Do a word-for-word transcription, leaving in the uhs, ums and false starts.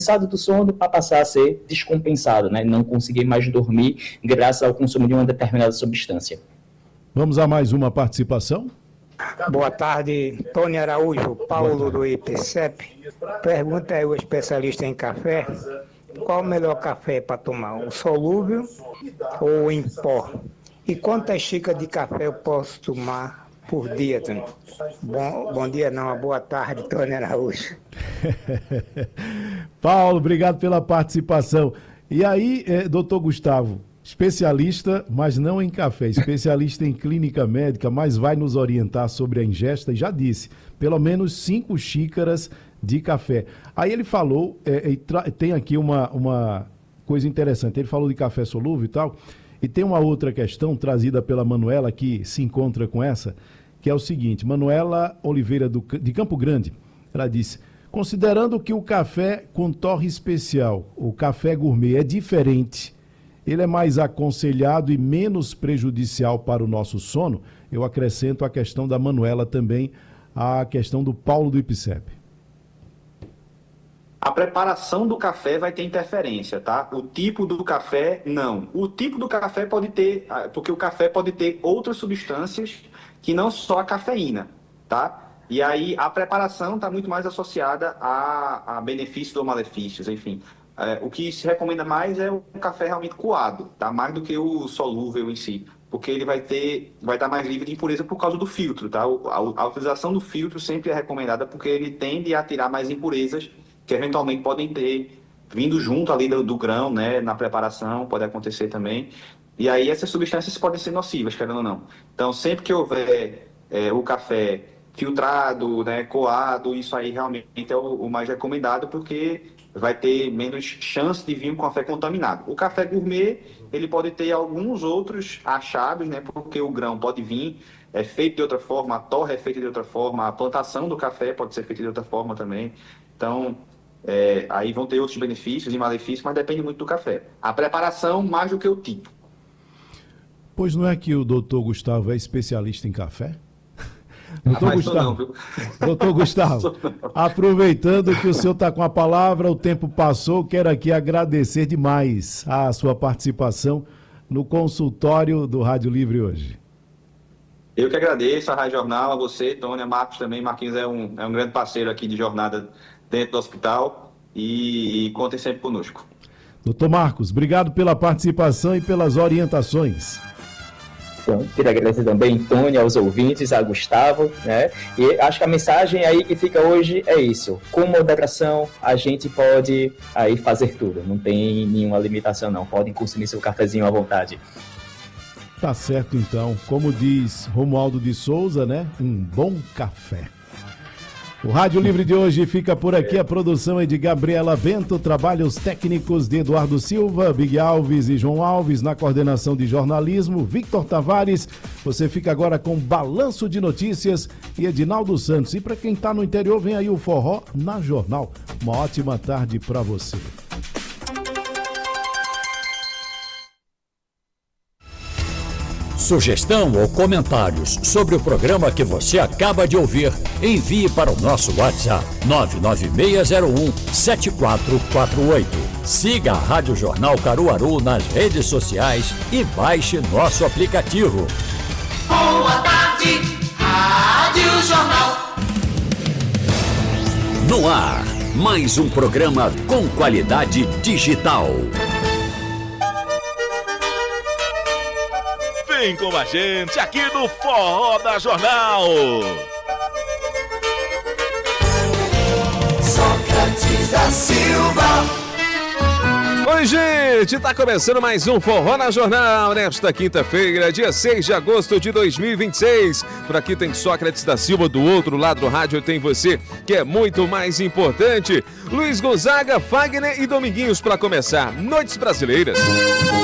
do sono para passar a ser descompensado, né? Não conseguir mais dormir graças ao consumo de uma determinada substância. Vamos a mais uma participação? Boa tarde, Tony Araújo, Paulo do I P C E P. Pergunta aí o especialista em café, qual o melhor café para tomar, o solúvel ou em pó? E quantas xícaras de café eu posso tomar por dia, Tony? Bom, bom dia não, boa tarde, Tony Araújo. Paulo, obrigado pela participação. E aí, é, doutor Gustavo, especialista, mas não em café, especialista em clínica médica, mas vai nos orientar sobre a ingesta, e já disse, pelo menos cinco xícaras de café. Aí ele falou, é, e tra- tem aqui uma, uma coisa interessante, ele falou de café solúvel e tal, e tem uma outra questão trazida pela Manuela que se encontra com essa, que é o seguinte, Manuela Oliveira do, de Campo Grande, ela disse, considerando que o café com torre especial, o café gourmet é diferente, ele é mais aconselhado e menos prejudicial para o nosso sono, eu acrescento a questão da Manuela também, a questão do Paulo do I P C E P. A preparação do café vai ter interferência, tá? O tipo do café, não. O tipo do café pode ter, porque o café pode ter outras substâncias que não só a cafeína, tá? E aí a preparação está muito mais associada a, a benefícios ou malefícios, enfim. É, o que se recomenda mais é o café realmente coado, tá? Mais do que o solúvel em si, porque ele vai ter, vai estar mais livre de impureza por causa do filtro, tá? A, a utilização do filtro sempre é recomendada porque ele tende a tirar mais impurezas que eventualmente podem ter vindo junto ali do, do grão, né? Na preparação, pode acontecer também. E aí essas substâncias podem ser nocivas, querendo ou não. Então, sempre que houver é, o café filtrado, né, coado, isso aí realmente é o, o mais recomendado, porque vai ter menos chance de vir um café contaminado. O café gourmet, ele pode ter alguns outros achados, né, porque o grão pode vir é feito de outra forma, a torra é feita de outra forma, a plantação do café pode ser feita de outra forma também. Então, é, aí vão ter outros benefícios e malefícios, mas depende muito do café. A preparação mais do que o tipo. Pois não é que o doutor Gustavo é especialista em café? Doutor Gustavo, não, doutor Gustavo, aproveitando que o senhor está com a palavra, o tempo passou, quero aqui agradecer demais a sua participação no consultório do Rádio Livre hoje. Eu que agradeço a Rádio Jornal, a você, Tônia, Marcos também. Marquinhos é um, é um grande parceiro aqui de jornada dentro do hospital e, e contem sempre conosco. Doutor Marcos, obrigado pela participação e pelas orientações. Então, queria agradecer também, Tônia, aos ouvintes, a Gustavo, né? E acho que a mensagem aí que fica hoje é isso. Com moderação, a gente pode aí fazer tudo. Não tem nenhuma limitação, não. Podem consumir seu cafezinho à vontade. Tá certo, então. Como diz Romualdo de Souza, né? Um bom café. O Rádio Livre de hoje fica por aqui. A produção é de Gabriela Bento, trabalhos técnicos de Eduardo Silva, Big Alves e João Alves, na coordenação de jornalismo, Victor Tavares. Você fica agora com Balanço de Notícias e Edinaldo Santos. E para quem está no interior, vem aí o Forró na Jornal. Uma ótima tarde para você. Sugestão ou comentários sobre o programa que você acaba de ouvir, envie para o nosso WhatsApp nove nove seis zero um sete quatro quatro oito. Siga a Rádio Jornal Caruaru nas redes sociais e baixe nosso aplicativo. Boa tarde, Rádio Jornal. No ar, mais um programa com qualidade digital. Vem com a gente aqui no Forró da Jornal. Sócrates da Silva. Oi, gente, tá começando mais um Forró na Jornal, nesta quinta-feira, dia seis de agosto de dois mil e vinte e seis. Por aqui tem Sócrates da Silva, do outro lado do rádio tem você, que é muito mais importante. Luiz Gonzaga, Fagner e Dominguinhos para começar. Noites Brasileiras.